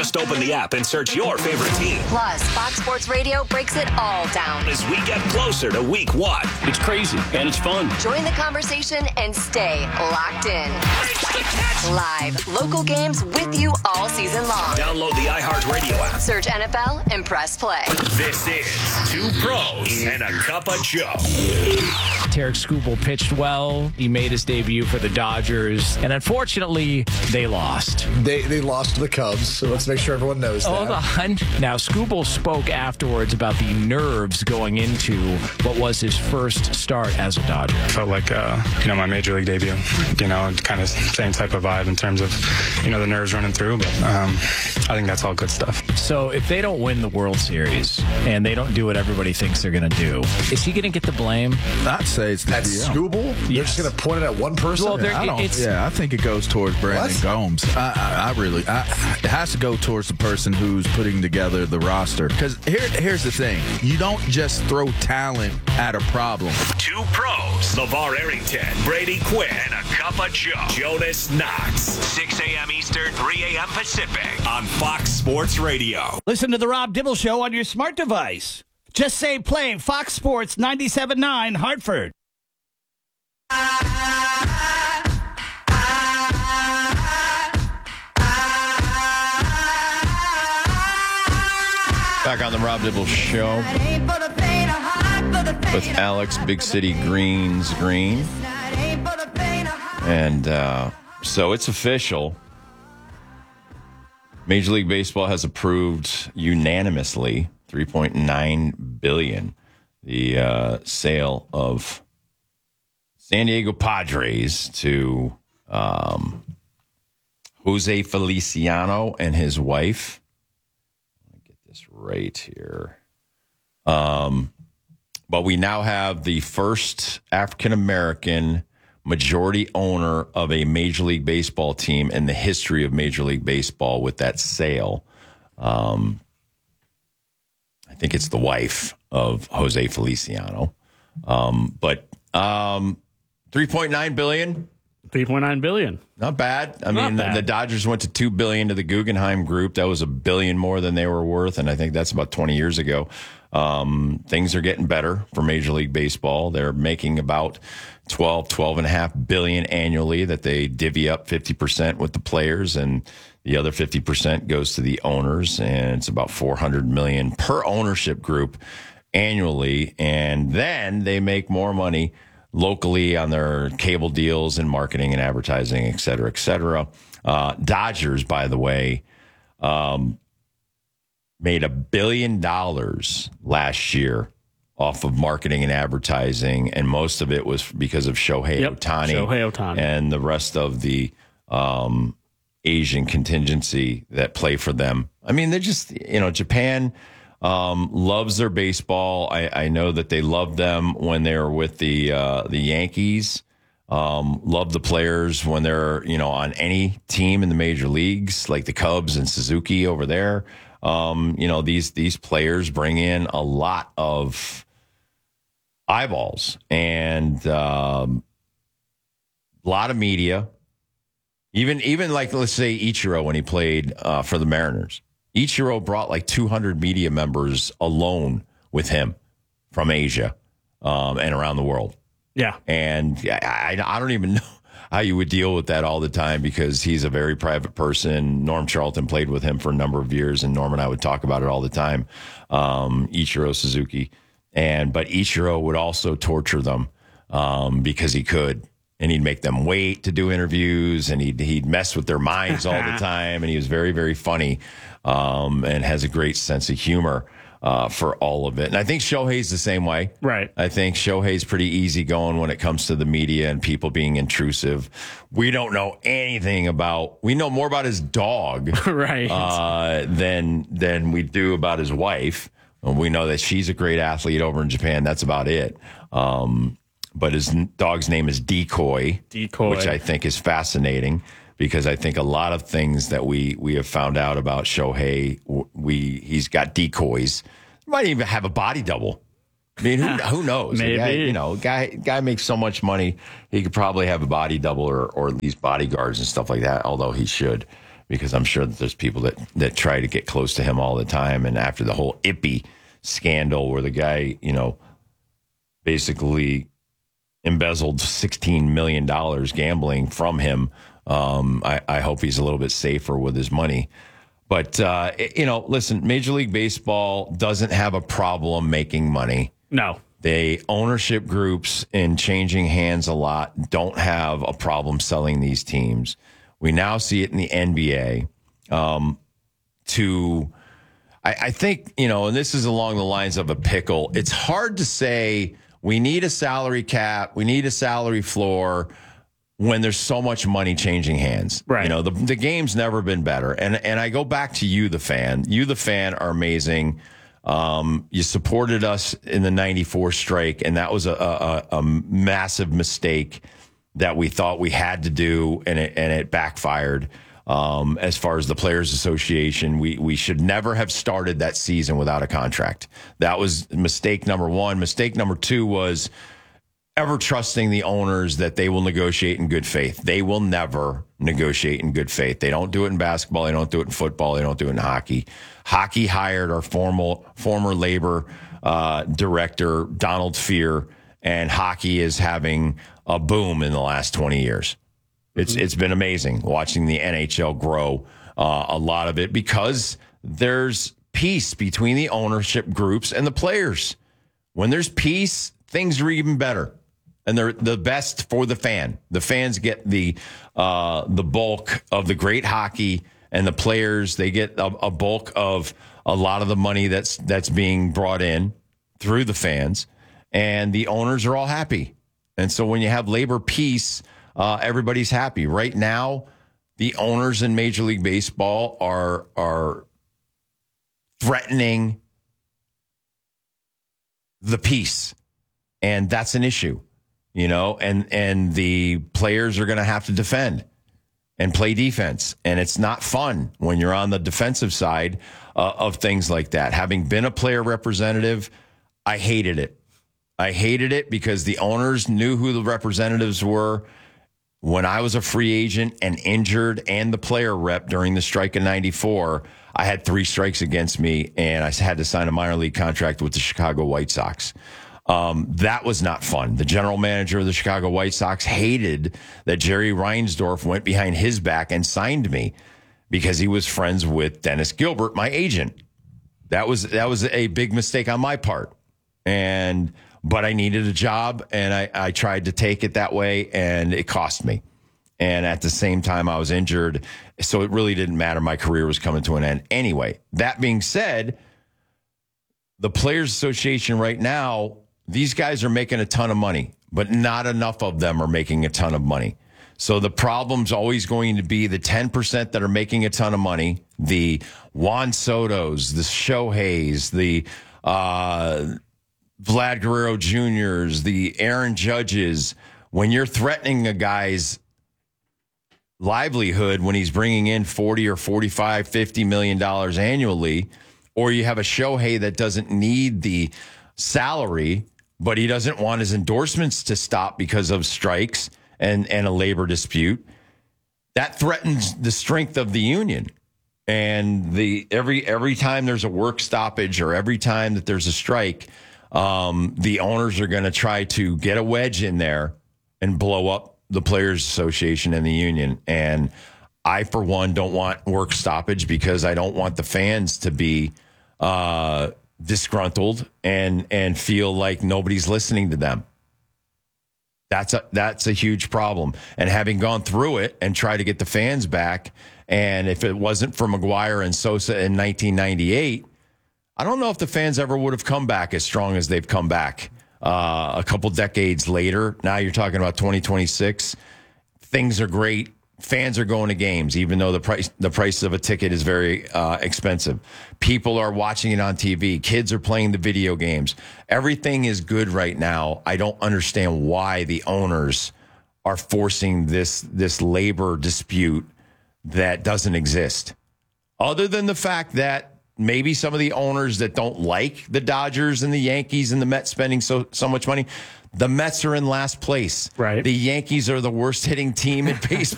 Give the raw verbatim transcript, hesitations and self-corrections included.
Just open the app and search your favorite team. Plus, Fox Sports Radio breaks it all down as we get closer to week one. It's crazy, and it's fun. Join the conversation and stay locked in. Live, local games with you all season long. Download the iHeartRadio app. Search N F L and press play. This is Two Pros and a Cup of Joe. Tarek Skubal pitched well. He made his debut for the Dodgers, and unfortunately, they lost. They they lost to the Cubs, so let's make sure everyone knows Hold that. on. Now, Skubal spoke afterwards about the nerves going into what was his first start as a Dodger. Felt like, uh, you know, my major league debut. You know, kind of same type of vibe in terms of, you know, the nerves running through, but um, I think that's all good stuff. So if they don't win the World Series and they don't do what everybody thinks they're going to do, is he going to get the blame? I'd say it's the That's G M. Skubal? They're Yes. just going to point it at one person? Well, I don't, it's, yeah, I think it goes towards Brandon What? Gomes. I, I, I really, I, it has to go towards the person who's putting together the roster. Because here, here's the thing: you don't just throw talent at a problem. Two Pros. LeVar Arrington, Brady Quinn, and a Cup of Joe. Jonas Knox. six a.m. Eastern, three a.m. Pacific on Fox Sports Radio. Listen to the Rob Dibble Show on your smart device. Just say play Fox Sports ninety-seven point nine Hartford. Back on the Rob Dibble Show with Alex Big City Greens Green. And uh, so it's official. Major League Baseball has approved unanimously three point nine billion dollars the uh, sale of San Diego Padres to um, Jose Feliciano and his wife. Let me get this right here. Um, but we now have the first African-American majority owner of a Major League Baseball team in the history of Major League Baseball with that sale. Um, I think it's the wife of Jose Feliciano. Um, but um, three point nine billion dollars. three point nine billion dollars. Not bad. I Not mean, bad. The, the Dodgers went to two billion dollars to the Guggenheim Group. That was a billion more than they were worth, and I think that's about twenty years ago. Um, things are getting better for Major League Baseball. They're making about twelve, twelve and a half billion annually that they divvy up fifty percent with the players, and the other fifty percent goes to the owners, and it's about four hundred million per ownership group annually. And then they make more money locally on their cable deals and marketing and advertising, et cetera, et cetera. Uh, Dodgers, by the way, um, made a billion dollars last year off of marketing and advertising, and most of it was because of Shohei Yep, Ohtani, Shohei Ohtani. and the rest of the um, Asian contingency that play for them. I mean, they're just, you know, Japan um, loves their baseball. I, I know that they loved them when they were with the uh, the Yankees. Um, love the players when they're, you know, on any team in the major leagues, like the Cubs and Suzuki over there. Um, you know, these these players bring in a lot of eyeballs and um, a lot of media. Even even like, let's say Ichiro when he played uh, for the Mariners. Ichiro brought like two hundred media members alone with him from Asia um, and around the world. Yeah. And I, I don't even know how you would deal with that all the time because he's a very private person. Norm Charlton played with him for a number of years, and Norm and I would talk about it all the time, um, Ichiro Suzuki. And but Ichiro would also torture them um, because he could. And he'd make them wait to do interviews, and he'd, he'd mess with their minds all the time. And he was very, very funny um, and has a great sense of humor uh, for all of it. And I think Shohei's the same way. Right. I think Shohei's pretty easygoing when it comes to the media and people being intrusive. We don't know anything about, we know more about his dog Right. uh, than, than we do about his wife. And we know that she's a great athlete over in Japan. That's about it. Um, but his n- dog's name is Decoy, Decoy. which I think is fascinating because I think a lot of things that we, we have found out about Shohei, w- we he's got decoys. He might even have a body double. I mean, who, who knows? Maybe. The guy, you know, guy guy makes so much money, he could probably have a body double or, or at least bodyguards and stuff like that, although he should. because I'm sure that there's people that, that try to get close to him all the time. And after the whole Ippy scandal where the guy, you know, basically embezzled sixteen million dollars gambling from him, um, I, I hope he's a little bit safer with his money. But, uh, you know, listen, Major League Baseball doesn't have a problem making money. No. They ownership groups in changing hands a lot don't have a problem selling these teams. We now see it in the N B A. Um, to, I, I think, you know, and this is along the lines of a pickle. It's hard to say we need a salary cap, we need a salary floor when there's so much money changing hands. Right. You know, the the game's never been better. And and I go back to you, the fan. You, the fan, are amazing. Um, you supported us in the ninety-four strike, and that was a, a, a massive mistake that we thought we had to do, and it and it backfired. Um, as far as the Players Association, we we should never have started that season without a contract. That was mistake number one. Mistake number two was ever trusting the owners that they will negotiate in good faith. They will never negotiate in good faith. They don't do it in basketball. They don't do it in football. They don't do it in hockey. Hockey hired our former, former labor uh, director, Donald Fear, and hockey is having a boom in the last twenty years. It's It's been amazing watching the N H L grow, uh, a lot of it, because there's peace between the ownership groups and the players. When there's peace, things are even better. And they're the best for the fan. The fans get the uh, the bulk of the great hockey, and the players, they get a, a bulk of a lot of the money that's that's being brought in through the fans, and the owners are all happy. And so when you have labor peace, uh, everybody's happy. Right now, the owners in Major League Baseball are are threatening the peace, and that's an issue. You know, and, and the players are going to have to defend and play defense. And it's not fun when you're on the defensive side uh, of things like that. Having been a player representative, I hated it. I hated it because the owners knew who the representatives were. When I was a free agent and injured and the player rep during the strike in ninety-four, I had three strikes against me, and I had to sign a minor league contract with the Chicago White Sox. Um, that was not fun. The general manager of the Chicago White Sox hated that Jerry Reinsdorf went behind his back and signed me because he was friends with Dennis Gilbert, my agent. That was that was a big mistake on my part. And but I needed a job, and I, I tried to take it that way, and it cost me. And at the same time, I was injured, so it really didn't matter. My career was coming to an end anyway. That being said, the Players Association right now, these guys are making a ton of money, but not enough of them are making a ton of money. So the problem's always going to be the ten percent that are making a ton of money, the Juan Sotos, the Shoheis, the uh, Vlad Guerrero Juniors, the Aaron Judges. When you're threatening a guy's livelihood when he's bringing in forty or forty-five, fifty million dollars annually, or you have a Shohei that doesn't need the salary, but he doesn't want his endorsements to stop because of strikes and, and a labor dispute, that threatens the strength of the union. And the every every time there's a work stoppage or every time that there's a strike, um, the owners are going to try to get a wedge in there and blow up the Players Association and the union. And I, for one, don't want work stoppage because I don't want the fans to be uh, disgruntled and and feel like nobody's listening to them. That's a that's a huge problem. And having gone through it and tried to get the fans back, and if it wasn't for McGuire and Sosa in nineteen ninety-eight, I don't know if the fans ever would have come back as strong as they've come back uh, a couple decades later. Now you're talking about twenty twenty-six. Things are great. Fans are going to games, even though the price the price of a ticket is very uh, expensive. People are watching it on T V. Kids are playing the video games. Everything is good right now. I don't understand why the owners are forcing this this labor dispute that doesn't exist. Other than the fact that maybe some of the owners that don't like the Dodgers and the Yankees and the Mets spending so so much money. The Mets are in last place. Right. The Yankees are the worst hitting team in baseball.